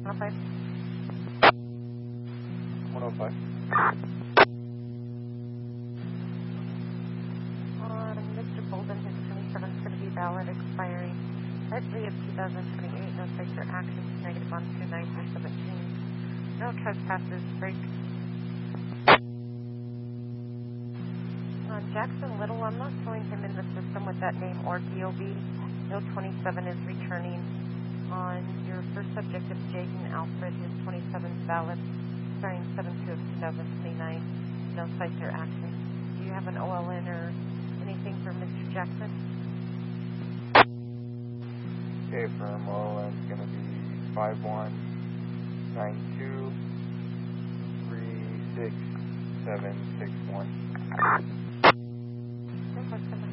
105. 105. On Mr. Bolden, his 27 is going to be valid, expiring February of 2028. No sites or actions, negative on 29/17. No trespasses, break. On Jackson Little, I'm not showing him in the system with that name or DOB. No 27 is returning. On your first subject of Jaden Alfred, his 27 is valid, starting 7/2 of 2029. No sites or actions. Do you have an OLN or anything for Mr. Jackson? Okay, firm OLN is going to be 5192366761.